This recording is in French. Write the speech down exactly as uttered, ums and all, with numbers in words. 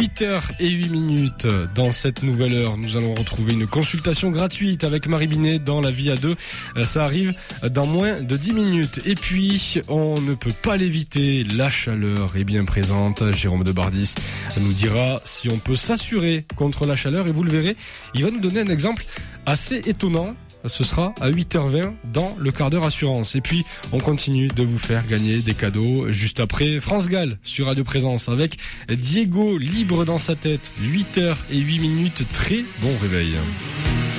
huit heures et huit minutes. Dans cette nouvelle heure, nous allons retrouver une consultation gratuite avec Marie Binet dans La Vie à deux. Ça arrive dans moins de dix minutes. Et puis, on ne peut pas l'éviter, la chaleur est bien présente. Jérôme Debardis nous dira si on peut s'assurer contre la chaleur. Et vous le verrez, il va nous donner un exemple assez étonnant. Ce sera à huit heures vingt dans le quart d'heure assurance. Et puis, on continue de vous faire gagner des cadeaux juste après France Gall sur Radio Présence avec Diego libre dans sa tête. huit heures et huit minutes. Très bon réveil.